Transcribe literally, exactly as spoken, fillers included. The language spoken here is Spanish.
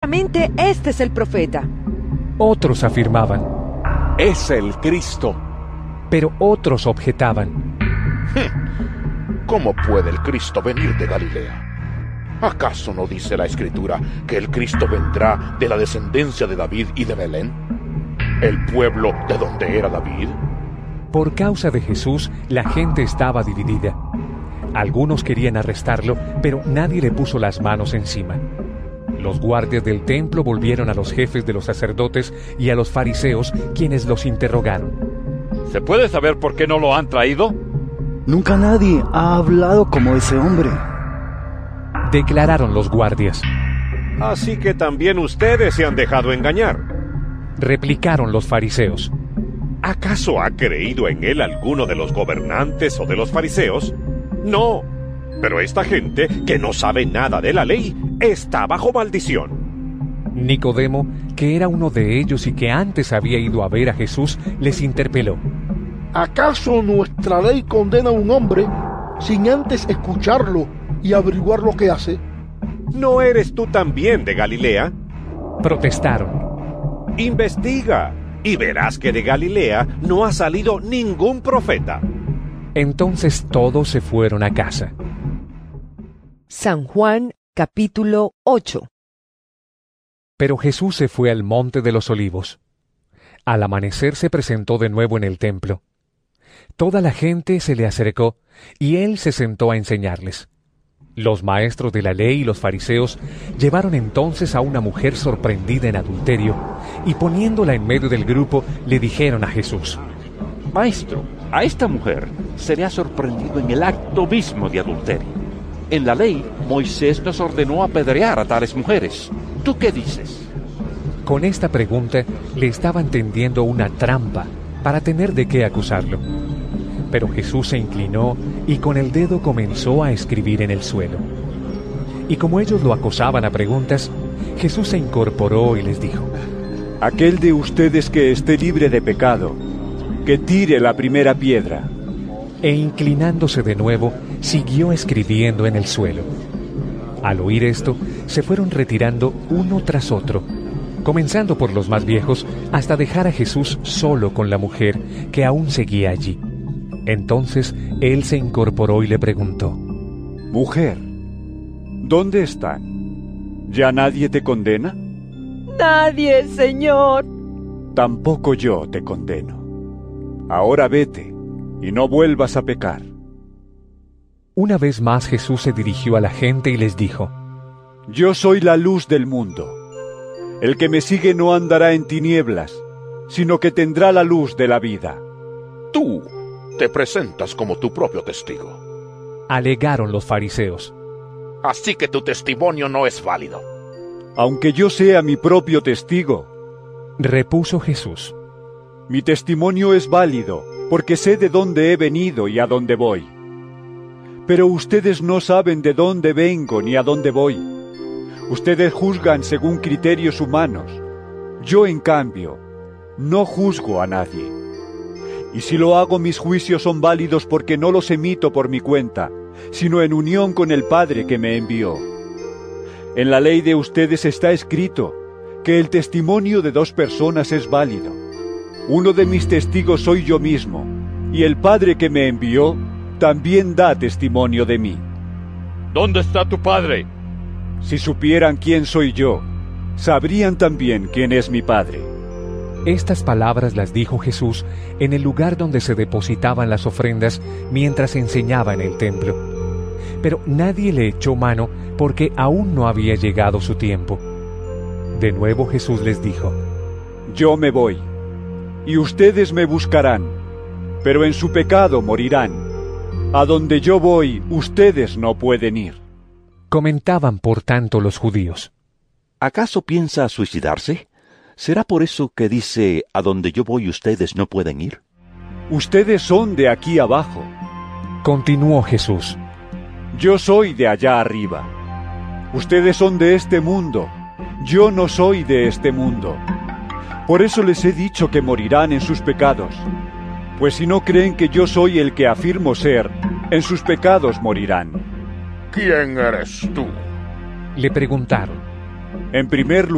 Ciertamente este es el profeta. Otros afirmaban: es el Cristo. Pero otros objetaban: ¿cómo puede el Cristo venir de Galilea? ¿Acaso no dice la Escritura que el Cristo vendrá de la descendencia de David y de Belén, el pueblo de donde era David? Por causa de Jesús, la gente estaba dividida. Algunos querían arrestarlo, pero nadie le puso las manos encima. Los guardias del templo volvieron a los jefes de los sacerdotes y a los fariseos, quienes los interrogaron. ¿Se puede saber por qué no lo han traído? Nunca nadie ha hablado como ese hombre, declararon los guardias. Así que también ustedes se han dejado engañar, replicaron los fariseos. ¿Acaso ha creído en él alguno de los gobernantes o de los fariseos? No, pero esta gente, que no sabe nada de la ley, está bajo maldición. Nicodemo, que era uno de ellos y que antes había ido a ver a Jesús, les interpeló. ¿Acaso nuestra ley condena a un hombre sin antes escucharlo y averiguar lo que hace? ¿No eres tú también de Galilea? Protestaron. Investiga, y verás que de Galilea no ha salido ningún profeta. Entonces todos se fueron a casa. San Juan, capítulo ocho. Pero Jesús se fue al monte de los Olivos. Al amanecer se presentó de nuevo en el templo. Toda la gente se le acercó, y él se sentó a enseñarles. Los maestros de la ley y los fariseos llevaron entonces a una mujer sorprendida en adulterio, y poniéndola en medio del grupo, le dijeron a Jesús: Maestro, a esta mujer se le ha sorprendido en el acto mismo de adulterio. En la ley, Moisés nos ordenó apedrear a tales mujeres. ¿Tú qué dices? Con esta pregunta le estaban tendiendo una trampa para tener de qué acusarlo. Pero Jesús se inclinó y con el dedo comenzó a escribir en el suelo. Y como ellos lo acosaban a preguntas, Jesús se incorporó y les dijo: Aquel de ustedes que esté libre de pecado, que tire la primera piedra. E inclinándose de nuevo, siguió escribiendo en el suelo. Al oír esto, se fueron retirando uno tras otro, comenzando por los más viejos, hasta dejar a Jesús solo con la mujer, que aún seguía allí. Entonces él se incorporó y le preguntó: Mujer, ¿dónde están? ¿Ya nadie te condena? Nadie, Señor. Tampoco yo te condeno. Ahora vete y no vuelvas a pecar. Una vez más Jesús se dirigió a la gente y les dijo: Yo soy la luz del mundo. El que me sigue no andará en tinieblas, sino que tendrá la luz de la vida. Tú te presentas como tu propio testigo, alegaron los fariseos. Así que tu testimonio no es válido. Aunque yo sea mi propio testigo, repuso Jesús, mi testimonio es válido, porque sé de dónde he venido y a dónde voy. Pero ustedes no saben de dónde vengo ni a dónde voy. Ustedes juzgan según criterios humanos. Yo, en cambio, no juzgo a nadie. Y si lo hago, mis juicios son válidos porque no los emito por mi cuenta, sino en unión con el Padre que me envió. En la ley de ustedes está escrito que el testimonio de dos personas es válido. Uno de mis testigos soy yo mismo, y el Padre que me envió también da testimonio de mí. ¿Dónde está tu Padre? Si supieran quién soy yo, sabrían también quién es mi Padre. Estas palabras las dijo Jesús en el lugar donde se depositaban las ofrendas mientras enseñaba en el templo. Pero nadie le echó mano porque aún no había llegado su tiempo. De nuevo Jesús les dijo: Yo me voy, y ustedes me buscarán, pero en su pecado morirán. A donde yo voy, ustedes no pueden ir. Comentaban por tanto los judíos: ¿Acaso piensa suicidarse? ¿Será por eso que dice, a donde yo voy ustedes no pueden ir? Ustedes son de aquí abajo. Continuó Jesús: Yo soy de allá arriba. Ustedes son de este mundo. Yo no soy de este mundo. Por eso les he dicho que morirán en sus pecados. Pues si no creen que yo soy el que afirmo ser, en sus pecados morirán. ¿Quién eres tú? Le preguntaron. En primer lugar,